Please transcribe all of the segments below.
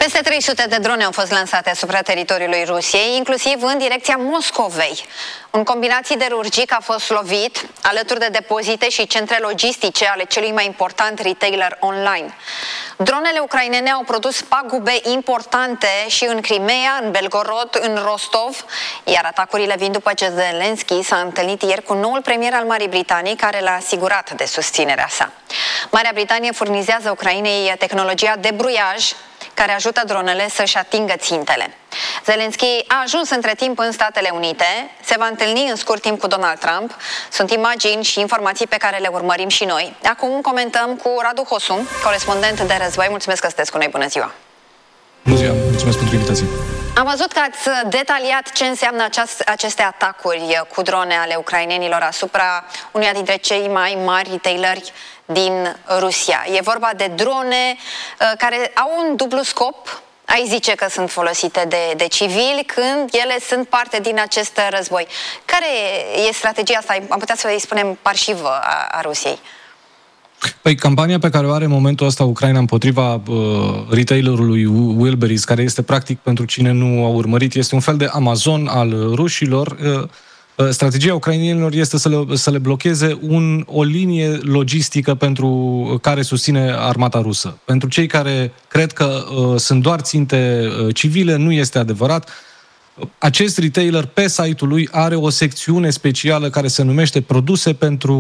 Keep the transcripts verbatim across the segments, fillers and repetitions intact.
Peste trei sute de drone au fost lansate asupra teritoriului Rusiei, inclusiv în direcția Moscovei. Un combinat siderurgic a fost lovit, alături de depozite și centre logistice ale celui mai important retailer online. Dronele ucrainene au produs pagube importante și în Crimea, în Belgorod, în Rostov, iar atacurile vin după ce Zelensky s-a întâlnit ieri cu noul premier al Marii Britanii, care l-a asigurat de susținerea sa. Marea Britanie furnizează Ucrainei tehnologia de bruiaj, care ajută dronele să-și atingă țintele. Zelensky a ajuns între timp în Statele Unite, se va întâlni în scurt timp cu Donald Trump. Sunt imagini și informații pe care le urmărim și noi. Acum comentăm cu Radu Hosu, corespondent de război. Mulțumesc că sunteți cu noi. Bună ziua! Bună ziua! Mulțumesc pentru invitație! Am văzut că ați detaliat ce înseamnă aceast, aceste atacuri cu drone ale ucrainenilor asupra unuia dintre cei mai mari retaileri din Rusia. E vorba de drone uh, care au un dublu scop. Ai zice că sunt folosite de, de civili când ele sunt parte din acest război. Care e strategia asta, am putea să îi spunem parșivă, a, a Rusiei? Păi, campania pe care o are în momentul ăsta Ucraina împotriva uh, retailerului Wildberries, care este practic, pentru cine nu a urmărit, este un fel de Amazon al rușilor. Uh, Strategia ucrainienilor este să le, să le blocheze un, o linie logistică pentru care susține armata rusă. Pentru cei care cred că uh, sunt doar ținte uh, civile, nu este adevărat. Acest retailer pe site-ul lui are o secțiune specială care se numește Produse pentru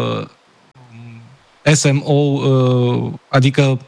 uh, S M O, uh, adică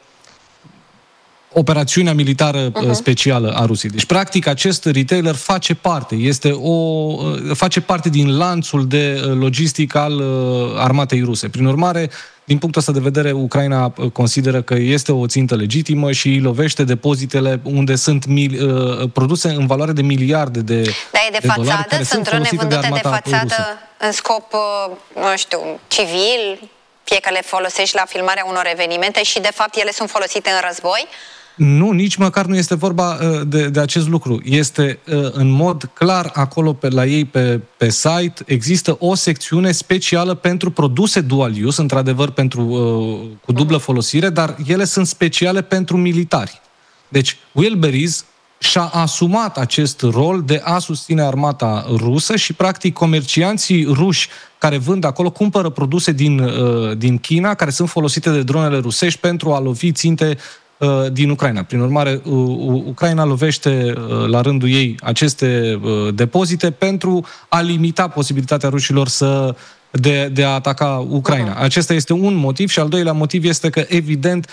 operațiunea militară uh-huh. specială a Rusiei. Deci, practic, acest retailer face parte, este o, face parte din lanțul de logistic al armatei ruse. Prin urmare, din punctul ăsta de vedere, Ucraina consideră că este o țintă legitimă și îi lovește depozitele unde sunt mil, uh, produse în valoare de miliarde de, Dar e de, de fațadă? dolari, care sunt drone vândute de, de fațadă rusă. În scop, nu știu, civil? Fie că le folosești la filmarea unor evenimente și, de fapt, ele sunt folosite în război? Nu, nici măcar nu este vorba uh, de, de acest lucru. Este uh, în mod clar acolo pe, la ei pe, pe site, există o secțiune specială pentru produse dual use, într-adevăr pentru, uh, cu dublă folosire, dar ele sunt speciale pentru militari. Deci, Wildberries și-a asumat acest rol de a susține armata rusă și, practic, comercianții ruși care vând acolo cumpără produse din, uh, din China, care sunt folosite de dronele rusești pentru a lovi ținte din Ucraina. Prin urmare, Ucraina lovește la rândul ei aceste depozite pentru a limita posibilitatea rușilor să, de, de a ataca Ucraina. Acesta este un motiv și al doilea motiv este că, evident,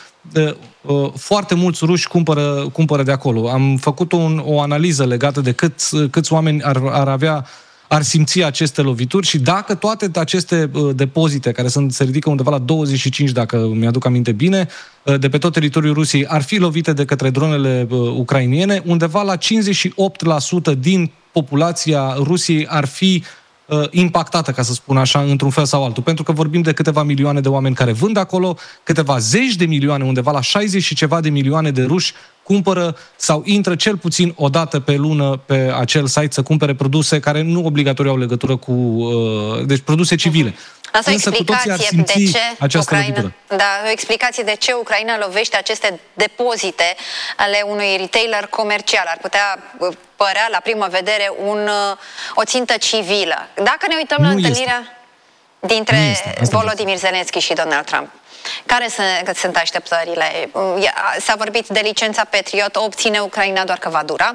foarte mulți ruși cumpără, cumpără de acolo. Am făcut un, o analiză legată de câți, câți oameni ar, ar avea ar simți aceste lovituri și dacă toate aceste uh, depozite, care sunt, se ridică undeva la douăzeci și cinci, dacă mi-aduc aminte bine, uh, de pe tot teritoriul Rusiei, ar fi lovite de către dronele uh, ucrainiene, undeva la cincizeci și opt la sută din populația Rusiei ar fi uh, impactată, ca să spun așa, într-un fel sau altul. Pentru că vorbim de câteva milioane de oameni care vând acolo, câteva zeci de milioane, undeva la șaizeci și ceva de milioane de ruși cumpără sau intră cel puțin o dată pe lună pe acel site să cumpere produse care nu obligatoriu au legătură cu... Uh, deci produse civile. Asta o explicație de ce Ucraina, da, o explicație de ce Ucraina lovește aceste depozite ale unui retailer comercial. Ar putea părea la primă vedere un, o țintă civilă. Dacă ne uităm nu la întâlnirea este. dintre Volodymyr Zelensky și Donald Trump, care sunt, sunt așteptările? S-a vorbit de licența Patriot, o obține Ucraina, doar că va dura?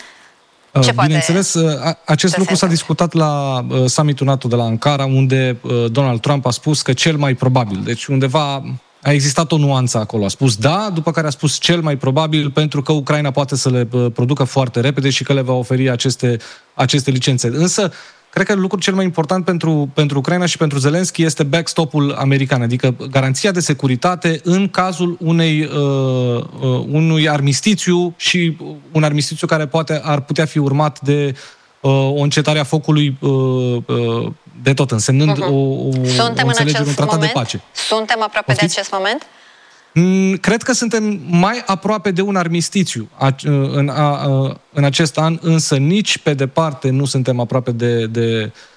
Ce Bineînțeles, acest lucru s-a discutat la summitul NATO de la Ankara, unde Donald Trump a spus că cel mai probabil, deci undeva a existat o nuanță acolo. A spus da, după care a spus cel mai probabil, pentru că Ucraina poate să le producă foarte repede și că le va oferi aceste, aceste licențe. Însă, cred că lucrul cel mai important pentru, pentru Ucraina și pentru Zelensky este backstop-ul american, adică garanția de securitate în cazul unei, uh, uh, unui armistițiu și un armistițiu care poate ar putea fi urmat de uh, o încetare a focului uh, uh, de tot, însemnând uh-huh. o, o, Suntem o înțelegere, în un tratat moment? de pace. Suntem aproape Poftiți? de acest moment? Cred că suntem mai aproape de un armistițiu în, a, în acest an, însă nici pe departe nu suntem aproape de, de,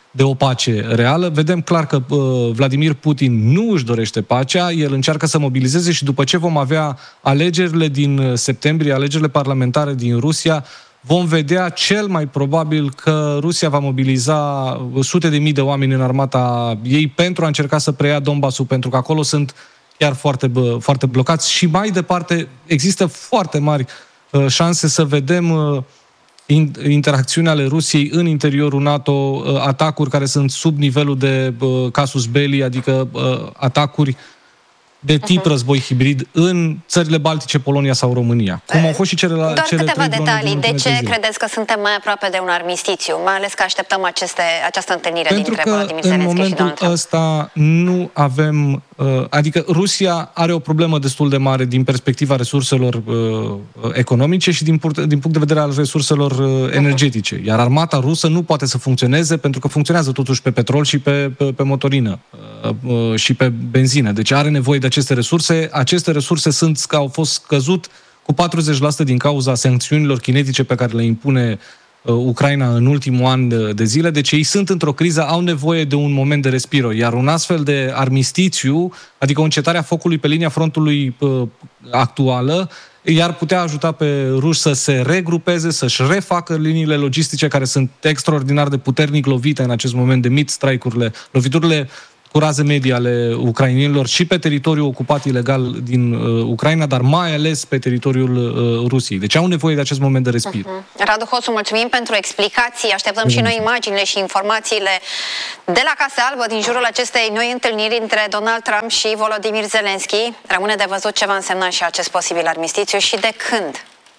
de o pace reală. Vedem clar că uh, Vladimir Putin nu își dorește pacea, el încearcă să mobilizeze și după ce vom avea alegerile din septembrie, alegerile parlamentare din Rusia, vom vedea cel mai probabil că Rusia va mobiliza sute de mii de oameni în armata ei pentru a încerca să preia Donbassul, pentru că acolo sunt chiar foarte, foarte blocați și mai departe există foarte mari uh, șanse să vedem uh, interacțiunea ale Rusiei în interiorul NATO, atacuri care sunt sub nivelul de casus belli, adică atacuri de tip uh-huh. război hibrid în țările Baltice, Polonia sau România. Cum au fost și celelalte. Doar cele câteva trei detalii. De ce zile. credeți că suntem mai aproape de un armistițiu? Mai ales că așteptăm aceste, această întâlnire Pentru dintre Volodymyr Zelensky și Donald Trump. Pentru că în momentul ăsta nu avem... Adică Rusia are o problemă destul de mare din perspectiva resurselor uh, economice și din, din punct de vedere al resurselor uh, energetice. Iar armata rusă nu poate să funcționeze pentru că funcționează totuși pe petrol și pe, pe, pe motorină uh, uh, și pe benzină. Deci are nevoie de aceste resurse. Aceste resurse sunt, au fost scăzut cu patruzeci la sută din cauza sancțiunilor kinetice pe care le impune Ucraina în ultimul an de zile, deci ei sunt într-o criză, au nevoie de un moment de respiro, iar un astfel de armistițiu, adică o încetare a focului pe linia frontului uh, actuală, i-ar putea ajuta pe ruși să se regrupeze, să-și refacă liniile logistice care sunt extraordinar de puternic lovite în acest moment de mid-strike-urile, loviturile cu raze medii ale ucrainienilor și pe teritoriul ocupat ilegal din uh, Ucraina, dar mai ales pe teritoriul uh, Rusiei. Deci au nevoie de acest moment de respir. Uh-huh. Radu Hosu, mulțumim pentru explicații. Așteptăm de și noi imaginile și informațiile de la Casa Albă din jurul acestei noi întâlniri între Donald Trump și Volodymyr Zelensky. Rămâne de văzut ce va însemna și acest posibil armistițiu și de când.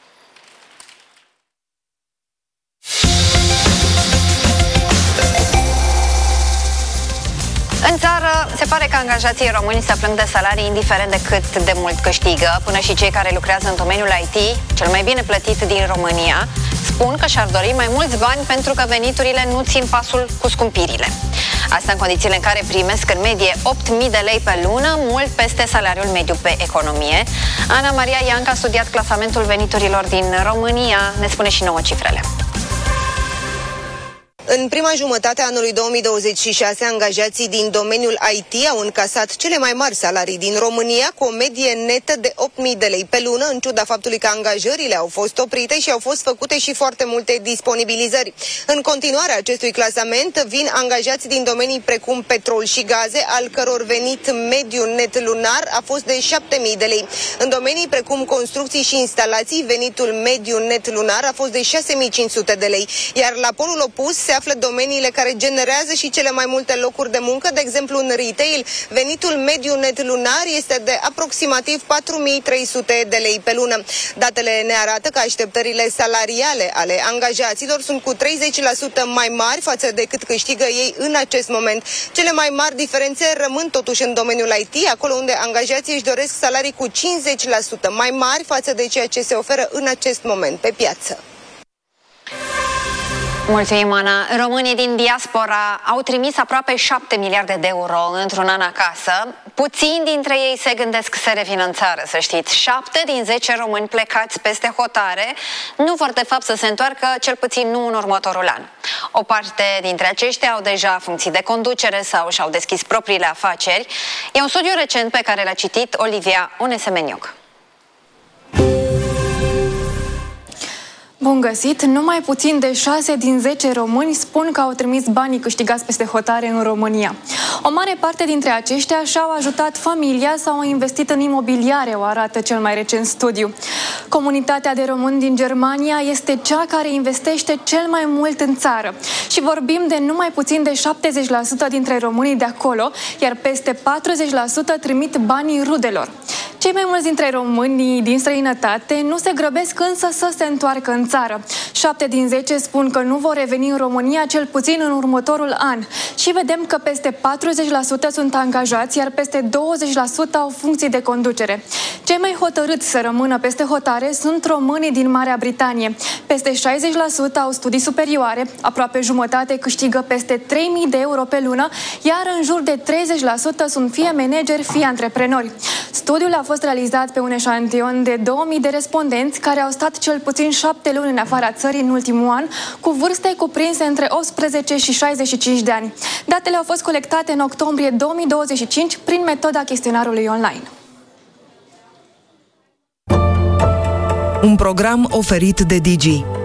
În țară, se pare că angajații români se plâng de salarii indiferent de cât de mult câștigă. Până și cei care lucrează în domeniul I T, cel mai bine plătit din România, spun că și-ar dori mai mulți bani pentru că veniturile nu țin pasul cu scumpirile. Asta în condițiile în care primesc în medie opt mii de lei pe lună, mult peste salariul mediu pe economie. Ana Maria Ianca a studiat clasamentul veniturilor din România, ne spune și nouă cifrele. În prima jumătate a anului două mii douăzeci și șase, angajații din domeniul I T au încasat cele mai mari salarii din România, cu o medie netă de opt mii de lei pe lună, în ciuda faptului că angajările au fost oprite și au fost făcute și foarte multe disponibilizări. În continuarea acestui clasament vin angajați din domenii precum petrol și gaze, al căror venit mediu net lunar a fost de șapte mii de lei. În domenii precum construcții și instalații, venitul mediu net lunar a fost de șase mii cinci sute de lei, iar la polul opus se află domeniile care generează și cele mai multe locuri de muncă. De exemplu, în retail, venitul mediu net lunar este de aproximativ patru mii trei sute de lei pe lună. Datele ne arată că așteptările salariale ale angajaților sunt cu treizeci la sută mai mari față de cât câștigă ei în acest moment. Cele mai mari diferențe rămân totuși în domeniul I T, acolo unde angajații își doresc salarii cu cincizeci la sută mai mari față de ceea ce se oferă în acest moment pe piață. Mulțumim, Ana. Românii din diaspora au trimis aproape șapte miliarde de euro într-un an acasă. Puțini dintre ei se gândesc să revină în țară, să știți. Șapte din zece români plecați peste hotare nu vor de fapt să se întoarcă, cel puțin nu în următorul an. O parte dintre aceștia au deja funcții de conducere sau și-au deschis propriile afaceri. E un studiu recent pe care l-a citit Olivia Onesemeniuc. Bun găsit! Numai puțin de șase din zece români spun că au trimis banii câștigați peste hotare în România. O mare parte dintre aceștia și-au ajutat familia sau au investit în imobiliare, o arată cel mai recent studiu. Comunitatea de români din Germania este cea care investește cel mai mult în țară. Și vorbim de numai puțin de șaptezeci la sută dintre românii de acolo, iar peste patruzeci la sută trimit banii rudelor. Cei mai mulți dintre românii din străinătate nu se grăbesc însă să se întoarcă în țară. șapte din zece spun că nu vor reveni în România cel puțin în următorul an. Și vedem că peste patruzeci patruzeci la sută sunt angajați, iar peste douăzeci la sută au funcții de conducere. Cei mai hotărâți să rămână peste hotare sunt românii din Marea Britanie. Peste șaizeci la sută au studii superioare, aproape jumătate câștigă peste trei mii de euro pe lună, iar în jur de treizeci la sută sunt fie manageri, fie antreprenori. Studiul a fost realizat pe un eșantion de două mii de respondenți care au stat cel puțin șapte luni în afara țării în ultimul an, cu vârste cuprinse între optsprezece și șaizeci și cinci de ani. Datele au fost colectate în octombrie două mii douăzeci și cinci prin metoda chestionarului online. Un program oferit de Digi.